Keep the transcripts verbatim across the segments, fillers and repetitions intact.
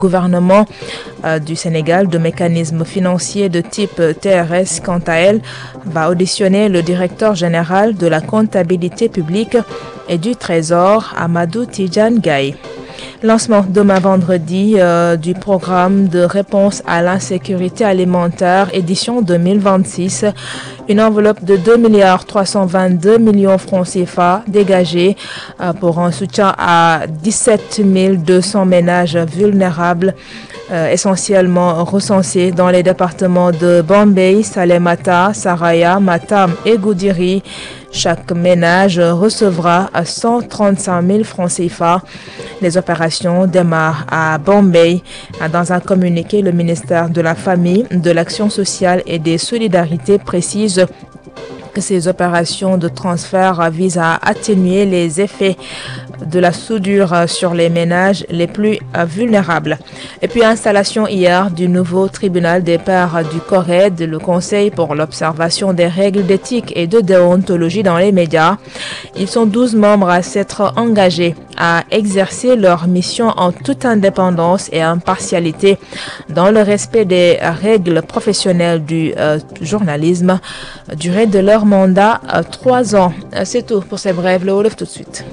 gouvernement euh, du Sénégal de mécanismes financiers de type T R S, quant à elle, va auditionner le directeur général de la comptabilité publique et du Trésor, Amadou Tidjane Gaye. Lancement demain vendredi euh, du programme de réponse à l'insécurité alimentaire édition deux mille vingt-six. Une enveloppe de deux milliards trois cent vingt-deux millions francs C F A dégagée euh, pour un soutien à dix-sept mille deux cents ménages vulnérables, euh, essentiellement recensés dans les départements de Bambey, Salémata, Saraya, Matam et Goudiri. Chaque ménage recevra cent trente-cinq mille francs C F A. Les opérations démarrent à Bambey. Dans un communiqué, le ministère de la Famille, de l'Action sociale et des Solidarités précise que ces opérations de transfert visent à atténuer les effets de la soudure sur les ménages les plus vulnérables. Et puis installation hier du nouveau tribunal des pairs du CORED, le Conseil pour l'observation des règles d'éthique et de déontologie dans les médias. Ils sont douze membres à s'être engagés à exercer leur mission en toute indépendance et impartialité dans le respect des règles professionnelles du euh, journalisme. Durée de leur mandat, euh, trois ans. C'est tout pour ces brèves. Le Wolof tout de suite.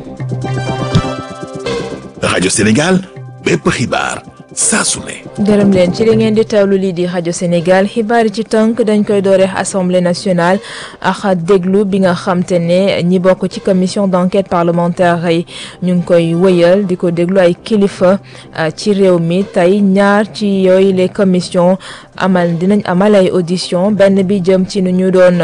Radio Sénégal, bépp xibaar saa su ne. gërëm leen ci li ngeen di teewlu lii di rajo Sénégal xibaar yi ci tënk dañ koy doore assemblée nationale ak déglu bi nga xamte ne ñi bokk ci commission d'enquête parlementaire yi ñu ngi koy wëyal di ko déglu ay kilifa ci réew mi tey ñaar ci yooyu les commissions amal dinañ amal ay audition benn bi jëm ci nu ñu doon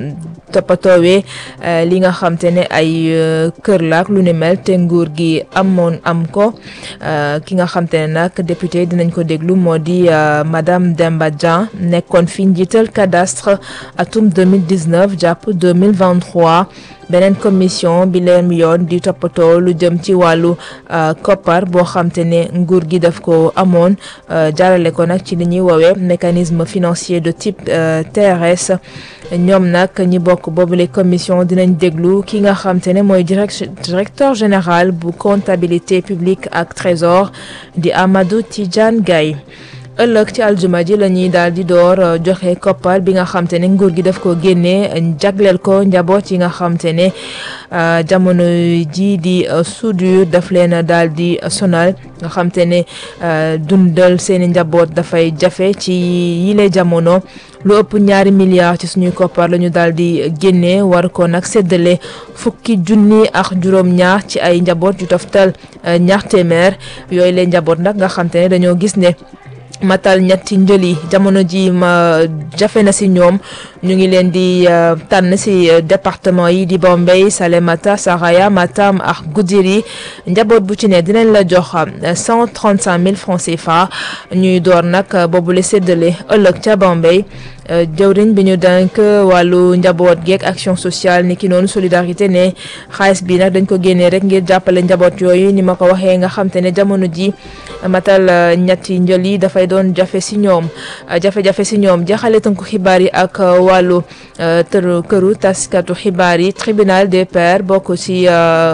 toppatoowee li nga xamte ne ay kër laak lu ni mel te nguur gi amoon am ko ki nga xamte ne nag député dinañ ko déglu moo di madame Demba Dian nekkoon fi njiital cadastre atum deux mille dix-neuf jàpp deux mille vingt-trois. beneen commission bi leen yoon di toppatoo lu jëm ci wàllu koppar boo xamte ne nguur gi daf ko amoon jaarale ko nag ci li ñuy woowee mécanisme financier de type T R S. ñoom nag ñi bokk boobule commission dinañ déglu ki nga xamte ne mooy directeur général bu comptabilité publique ak trésor di Amadou Tidjane Gaye. ëllëg ci aljuma ji la ñuy daal di door joxe koppar bi nga xamte ne nguur gi daf ko génnee jagleel ko njaboot yi nga xamte ne jamono ji di soudure daf leen daal di sonal nga xamte ne dundal seeni njaboot dafay jafe ci yile jamono. lu ëpp ñaari milliards ci suñuy koppar la ñu daal di génnee war ko nag séddale fukki junni ak juróom-ñaar ci ay njaboot yu toftal ñaar téeméer yooyu leen njaboot nag nga xamte ne dañoo gis ne matal ñetti njëli jamono ji ma jafe na si ñoom ñu ngi leen di uh, tànn si uh, département yi di Bambey, Salémata, Saraya, Matam ak Goudiri njaboot bu ci ne dinañ la jox cent trente-cinq mille francs C F A ñuy door nag boobule séddale ëllëg ca Bambey. jëwriñ bi ñu denk wàllu njaboot geek action sociale ni ki noonu solidarité ne xaalis bi nag dañ ko génnee rek ngir jàppale njaboot yooyu ni ma ko waxee nga xam te ne jamono ji matal ñetti njël yi dafay doon jafe si ñoom jafe-jafe si ñoom jaxale tënku xibaar yi ak wàllu tër këru taskatu xibaar yi tribunal des pairs bokk si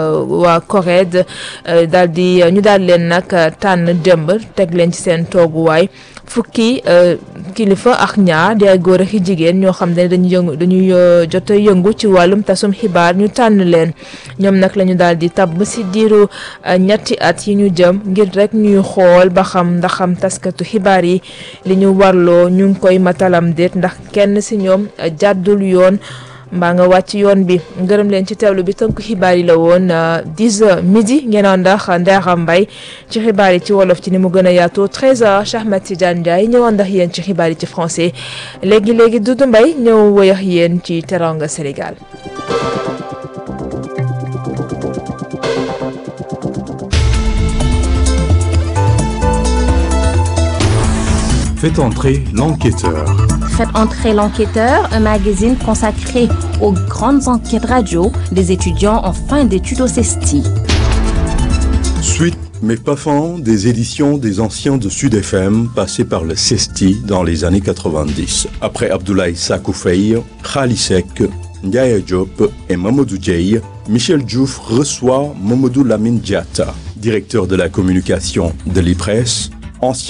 waa CORED daal di ñu daal leen nag tànn démb teg leen ci seen tooguwaay fukki kilifa ak ñaar di ay góor ak jigéen ñoo xam ne dañuy yëngu dañuy jot a yëngu ci wàllum tasum xibaar ñu tànn leen ñoom nag la ñu daal di tabb si diiru ñetti at yi ñu jëm ngir rek ñuy xool ba xam ndax xam taskatu xibaar yi li ñu warloo ñu ngi koy matalam déet ndax kenn si ñoom jàddul yoon mbaa nga wàcc yoon bi ngërëm leen ci teewlu bi tënk xibaar yi la woon dix heures midi ngeen àndax Ndera Mbaye ci xibaar yi ci wolof ci ni mu gën a yaatoo treize heures Cheikh Ahmed Tidiane Ndiaye ñëw àndax yéen ci xibaar yi ci français léegi léegi Doudou Mbaye ñëw wëyax yéen ci Teranga Sénégal. Faites entrer l'enquêteur. Faites entrer l'enquêteur, un magazine consacré aux grandes enquêtes radio des étudiants en fin d'études au CESTI. Suite mais pas fin des éditions des anciens de Sud F M passés par le CESTI dans les années quatre-vingt-dix. Après Abdoulaye Sakou Faye, Khali Seck, Ndiaye Diop et Mamadou Dieye, Michel Diouf reçoit Mamadou Lamine Diatta, directeur de la communication de l'I P R E S, ancien